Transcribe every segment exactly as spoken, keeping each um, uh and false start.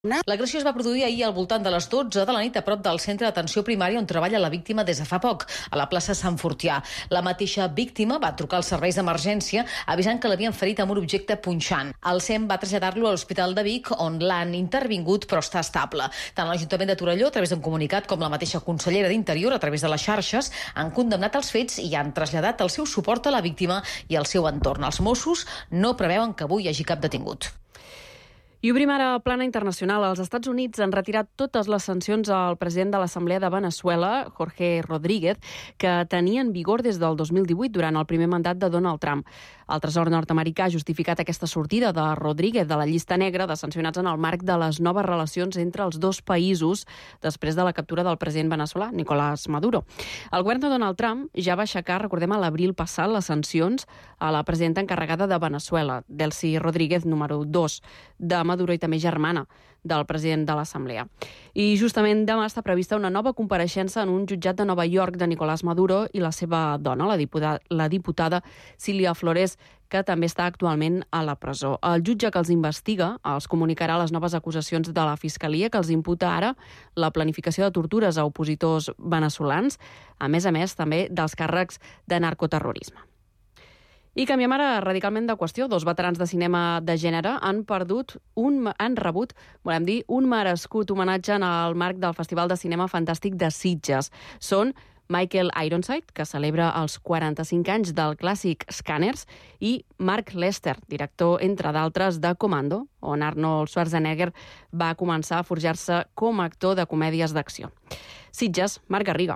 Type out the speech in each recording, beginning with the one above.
L'agressió es va produir ahir al voltant de les dotze de la nit a prop del centre d'atenció primària on treballa la víctima des de fa poc, a la plaça Sant Fortià. La mateixa víctima va trucar als serveis d'emergència avisant que l'havien ferit amb un objecte punxant. El S E M va traslladar-lo a l'Hospital de Vic, on l'han intervingut però està estable. Tant l'Ajuntament de Torelló, a través d'un comunicat, com la mateixa consellera d'Interior, a través de les xarxes, han condemnat els fets i han traslladat el seu suport a la víctima i al seu entorn. Els Mossos no preveuen que avui hi hagi cap detingut. I obrim ara plana internacional. Els Estats Units han retirat totes les sancions al president de l'Assemblea de Veneçuela, Jorge Rodríguez, que tenien en vigor des del dos mil divuit, durant el primer mandat de Donald Trump. El Tresor nord-americà ha justificat aquesta sortida de Rodríguez de la llista negra de sancionats en el marc de les noves relacions entre els dos països després de la captura del president veneçolà, Nicolás Maduro. El govern de Donald Trump ja va aixecar, recordem, a l'abril passat les sancions a la presidenta encarregada de Veneçuela, Delcy Rodríguez, número dos, de Maduro i també germana del president de l'Assemblea. I justament demà està prevista una nova compareixença en un jutjat de Nova York de Nicolás Maduro i la seva dona, la diputada, la diputada Cilia Flores, que també està actualment a la presó. El jutge que els investiga els comunicarà les noves acusacions de la Fiscalia, que els imputa ara la planificació de tortures a opositors veneçolans, a més a més també dels càrrecs de narcoterrorisme. I canviem ara radicalment de qüestió. Dos veterans de cinema de gènere han perdut un, han rebut, volem dir, un merescut homenatge en el marc del Festival de Cinema Fantàstic de Sitges. Són Michael Ironside, que celebra els quaranta-cinc anys del clàssic Scanners, i Mark Lester, director, entre d'altres, de Commando, on Arnold Schwarzenegger va començar a forjar-se com a actor de comèdies d'acció. Sitges, Marc Garriga.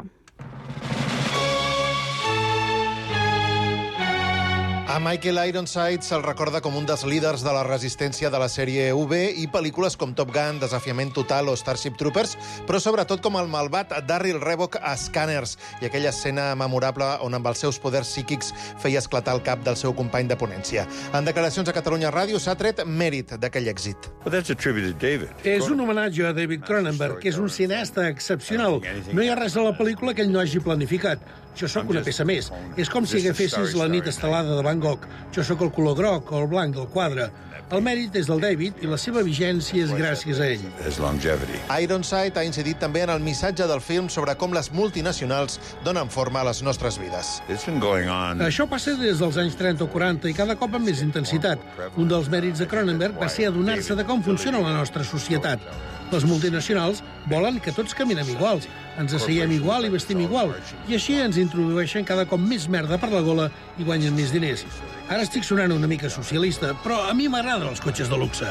A Michael Ironside se'l recorda com un dels líders de la resistència de la sèrie U i pel·lícules com Top Gun, Desafiament Total o Starship Troopers, però sobretot com el malvat Darryl Revok a Scanners i aquella escena memorable on amb els seus poders psíquics feia esclatar el cap del seu company de ponència. En declaracions a Catalunya Ràdio s'ha tret mèrit d'aquell èxit. És un homenatge a David Cronenberg, que és un cineasta excepcional. No hi ha res a la pel·lícula que ell no hagi planificat. Jo sóc una peça més. És com si agafessis la nit estelada de Van Gogh. Jo sóc el color groc o el blanc del quadre. El mèrit és del David i la seva vigència és gràcies a ell. Ironside ha incidit també en el missatge del film sobre com les multinacionals donen forma a les nostres vides. Això passa des dels anys trenta o quaranta i cada cop amb més intensitat. Un dels mèrits de Cronenberg va ser adonar-se de com funciona la nostra societat. Les multinacionals volen que tots caminem iguals, ens asseiem igual i vestim igual, i així ens introdueixen cada cop més merda per la gola i guanyen més diners. Ara estic sonant una mica socialista, però a mi m'agraden els cotxes de luxe.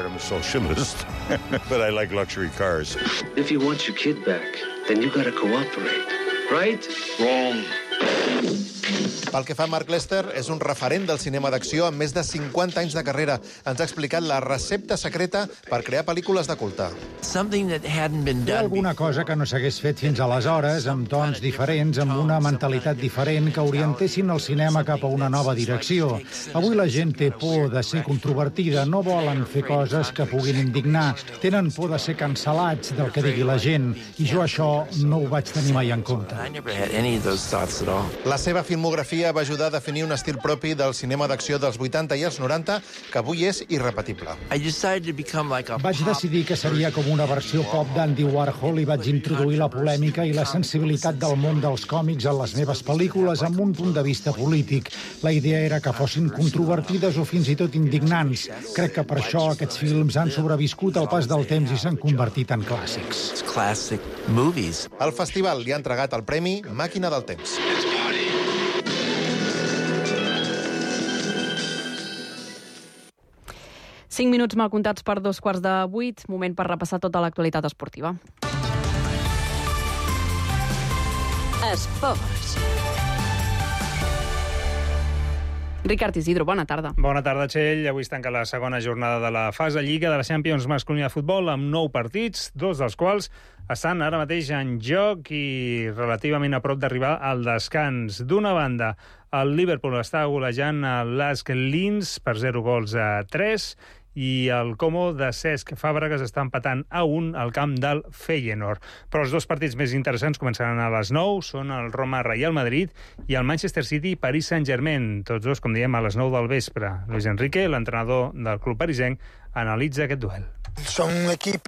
If you want your kid back, then you gotta cooperate, right? Wrong. Pel que fa a Mark Lester, és un referent del cinema d'acció amb més de cinquanta anys de carrera. Ens ha explicat la recepta secreta per crear pel·lícules de culte. Hi ha alguna cosa que no s'hagués fet fins aleshores, amb tons diferents, amb una mentalitat diferent, que orientessin el cinema cap a una nova direcció. Avui la gent té por de ser controvertida, no volen fer coses que puguin indignar, tenen por de ser cancel·lats del que digui la gent, i jo això no ho vaig tenir mai en compte. La seva filmografia va ajudar a definir un estil propi del cinema d'acció dels vuitanta i els noranta que avui és irrepetible. Vaig decidir que seria com una versió pop d'Andy Warhol i vaig introduir la polèmica i la sensibilitat del món dels còmics en les meves pel·lícules amb un punt de vista polític. La idea era que fossin controvertides o fins i tot indignants. Crec que per això aquests films han sobreviscut al pas del temps i s'han convertit en clàssics. El festival li ha entregat el premi Màquina del Temps. Cinc minuts mal comptats per dos quarts de vuit. Moment per repassar tota l'actualitat esportiva. Esports. Ricard Isidro, bona tarda. Bona tarda, Txell. Avui es tanca la segona jornada de la fase Lliga de la Champions masculina de futbol amb nou partits, dos dels quals estan ara mateix en joc i relativament a prop d'arribar al descans. D'una banda, el Liverpool està golejant l'Ask Linz per zero gols a tres i el Como de Cesc Fàbregas està empatant a un al camp del Feyenoord. Però els dos partits més interessants començaran a les nou, són el Roma-Real Madrid i el Manchester City-Paris Saint-Germain, tots dos, com diem, a les nou del vespre. Luis Enrique, l'entrenador del club parisenc, analitza aquest duel. Són equips